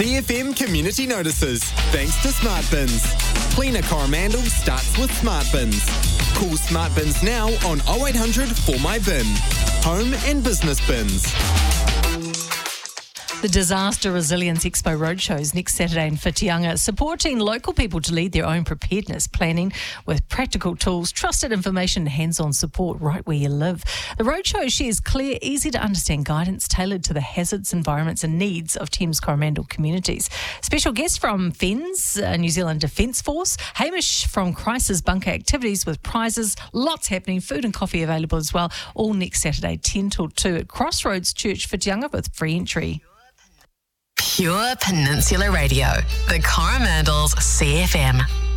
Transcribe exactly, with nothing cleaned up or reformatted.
C F M Community Notices, thanks to Smart Bins. Cleaner Coromandel starts with Smart Bins. Call Smart Bins now on oh eight hundred for my bin. Home and business bins. The Disaster Resilience Expo Roadshows next Saturday in Whitianga, supporting local people to lead their own preparedness planning with practical tools, trusted information and hands-on support right where you live. The roadshow shares clear, easy to understand guidance tailored to the hazards, environments and needs of Thames Coromandel communities. Special guests from F E N S, uh, New Zealand Defence Force, Hamish from Crisis Bunker Activities with prizes, lots happening, food and coffee available as well, all next Saturday ten till two at Crossroads Church, Whitianga with free entry. Pure Peninsula Radio, the Coromandel's C F M.